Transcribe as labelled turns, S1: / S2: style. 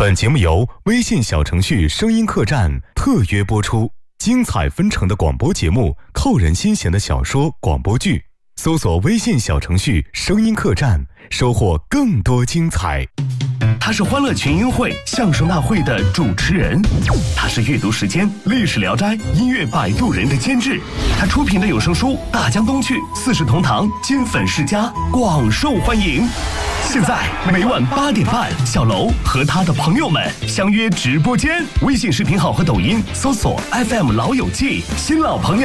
S1: 本节目由微信小程序声音客栈特约播出，精彩纷呈的广播节目，扣人心弦的小说广播剧，搜索微信小程序声音客栈，收获更多精彩。
S2: 他是欢乐群英会相声大会的主持人，他是阅读时间历史聊斋音乐摆渡人的监制，他出品的有声书《大江东去》四世同堂金粉世家广受欢迎。现在每晚8点半，小楼和他的朋友们相约直播间，微信视频号和抖音搜索 FM 老友记，新老朋友